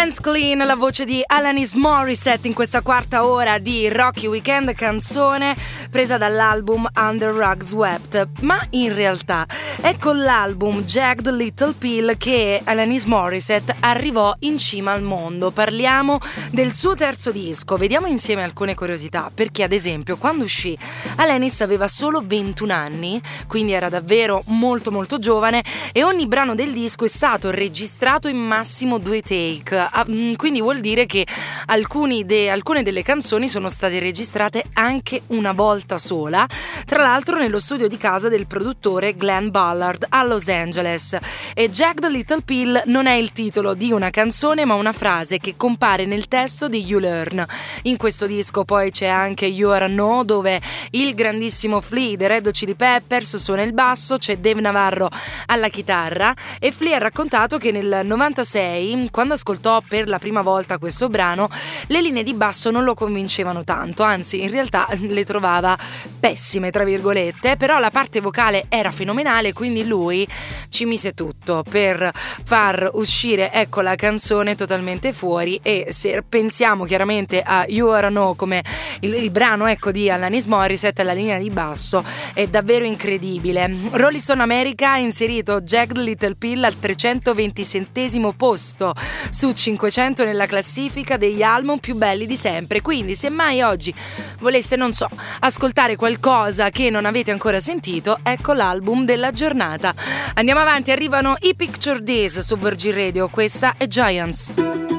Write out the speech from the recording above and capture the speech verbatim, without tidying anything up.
Hands Clean, la voce di Alanis Morissette in questa quarta ora di Rocky Weekend, canzone presa dall'album Under Rugs Wept. Ma in realtà è con l'album Jagged Little Pill che Alanis Morissette arrivò in cima al mondo. Parliamo del suo terzo disco. Vediamo insieme alcune curiosità, perché ad esempio quando uscì Alanis aveva solo ventuno anni, quindi era davvero molto molto giovane, e ogni brano del disco è stato registrato in massimo due take. Quindi vuol dire che alcuni de, alcune delle canzoni sono state registrate anche una volta sola, tra l'altro nello studio di casa del produttore Glenn Ballard a Los Angeles. E Jagged Little Pill non è il titolo di una canzone, ma una frase che compare nel testo di You Learn. In questo disco poi c'è anche You Are No, dove il grandissimo Flea dei Red Hot Chili Peppers suona il basso, c'è Dave Navarro alla chitarra, e Flea ha raccontato che nel novantasei, quando ascoltò per la prima volta questo brano, le linee di basso non lo convincevano tanto, anzi in realtà le trovava pessime tra virgolette, però la parte vocale era fenomenale, quindi lui ci mise tutto per far uscire, ecco, la canzone totalmente fuori. E se pensiamo chiaramente a You Are No come il, il brano, ecco, di Alanis Morissette, la linea di basso è davvero incredibile. Rolling Stone America ha inserito Jagged Little Pill al trecentoventisettesimo posto su cinquecento nella classifica degli album più belli di sempre. Quindi se mai oggi voleste, non so, ascoltare qualcosa che non avete ancora sentito, ecco l'album della giornata. Andiamo avanti, arrivano i Picture Days su Virgin Radio, questa è Giants.